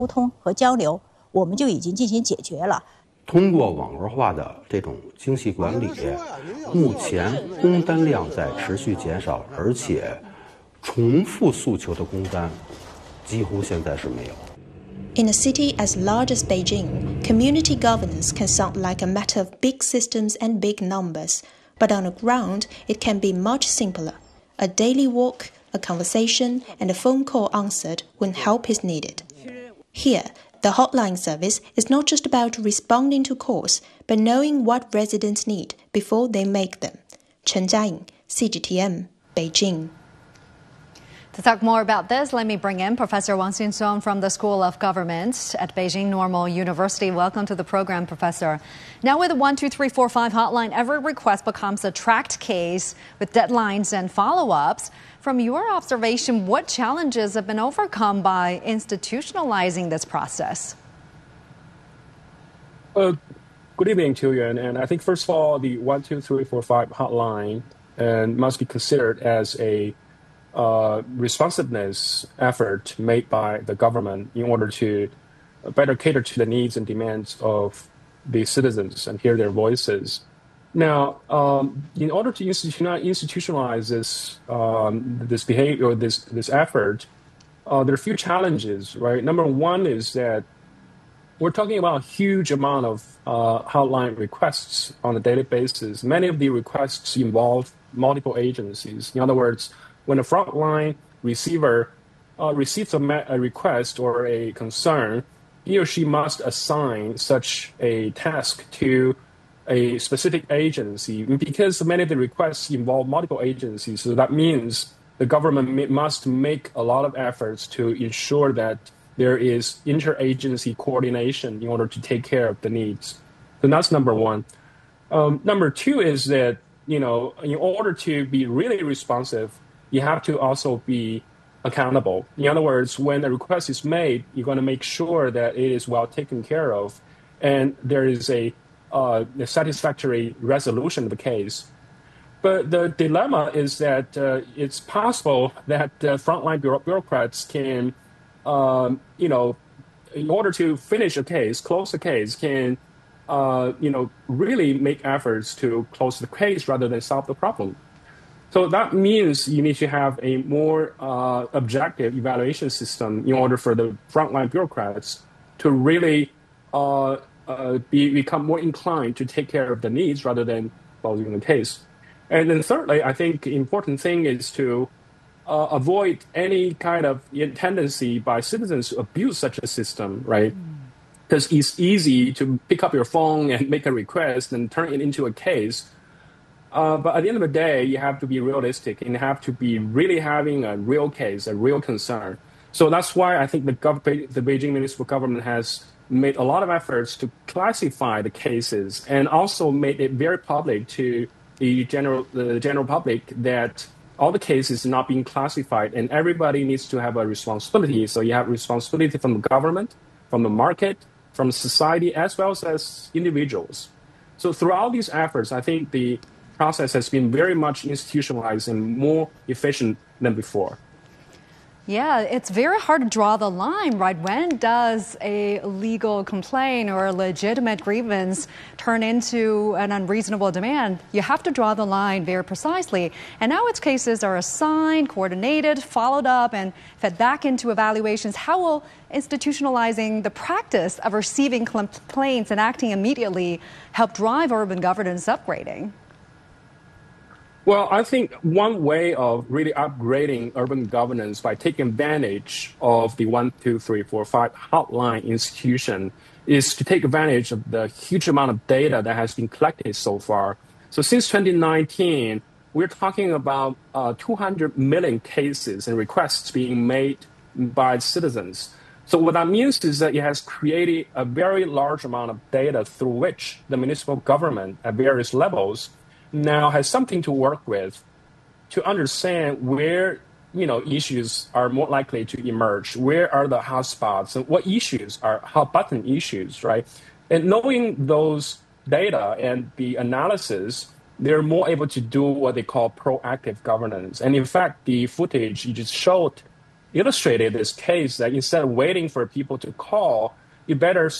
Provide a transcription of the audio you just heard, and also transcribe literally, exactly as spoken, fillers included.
沟通和交流，我们就已经进行解决了。 通过网络化的这种精细管理，目前工单量在持续减少，而且重复诉求的工单几乎现在是没有。 In a city as large as Beijing, community governance can sound like a matter of big systems and big numbers, but on the ground, it can be much simpler. A daily walk, a conversation, and a phone call answered when help is needed. Here, the hotline service is not just about responding to calls, but knowing what residents need before they make them. Chen Jiaying, C G T N, Beijing. To talk more about this, let me bring in Professor Wang Xinsong from the School of Government at Beijing Normal University. Welcome to the program, Professor. Now with the one two three four five hotline, every request becomes a tracked case with deadlines and follow-ups. From your observation, what challenges have been overcome by institutionalizing this process? Uh, good evening, Tu Yuan. And I think, first of all, the one two three four five hotline uh, must be considered as a uh, responsiveness effort made by the government in order to better cater to the needs and demands of the citizens and hear their voices. Now, um, in order to institutionalize this um, this behavior, or this this effort, uh, there are a few challenges, right? Number one is that we're talking about a huge amount of uh, hotline requests on a daily basis. Many of the requests involve multiple agencies. In other words, when a frontline receiver uh, receives a, a request or a concern, he or she must assign such a task to a specific agency, because many of the requests involve multiple agencies. So that means the government must make a lot of efforts to ensure that there is interagency coordination in order to take care of the needs. So that's number one. Um, number two is that, you know, in order to be really responsive, you have to also be accountable. In other words, when a request is made, you're going to make sure that it is well taken care of, and there is a Uh, the satisfactory resolution of the case. But the dilemma is that uh, it's possible that uh, frontline bureaucrats can, um, you know, in order to finish a case, close the case, can, uh, you know, really make efforts to close the case rather than solve the problem. So that means you need to have a more uh, objective evaluation system in order for the frontline bureaucrats to really uh, Uh, be, become more inclined to take care of the needs rather than closing the case. And then thirdly, I think the important thing is to uh, avoid any kind of tendency by citizens to abuse such a system, right? Because mm. it's easy to pick up your phone and make a request and turn it into a case. Uh, but at the end of the day, you have to be realistic and you have to be really having a real case, a real concern. So that's why I think the, gov- the Beijing municipal government has made a lot of efforts to classify the cases and also made it very public to the general the general public that all the cases are not being classified, and everybody needs to have a responsibility. So you have responsibility from the government, from the market, from society, as well as individuals. So throughout these efforts, I think the process has been very much institutionalized and more efficient than before. Yeah, it's very hard to draw the line, right? When does a legal complaint or a legitimate grievance turn into an unreasonable demand? You have to draw the line very precisely. And now its cases are assigned, coordinated, followed up, and fed back into evaluations. How will institutionalizing the practice of receiving complaints and acting immediately help drive urban governance upgrading? Well, I think one way of really upgrading urban governance by taking advantage of the one two three four five hotline institution is to take advantage of the huge amount of data that has been collected so far. So since twenty nineteen, we're talking about uh, two hundred million cases and requests being made by citizens. So what that means is that it has created a very large amount of data through which the municipal government at various levels now has something to work with to understand where, you know, issues are more likely to emerge, where are the hotspots, and what issues are hot button issues, right? And knowing those data and the analysis, they're more able to do what they call proactive governance. And in fact, the footage you just showed illustrated this case that instead of waiting for people to call, you better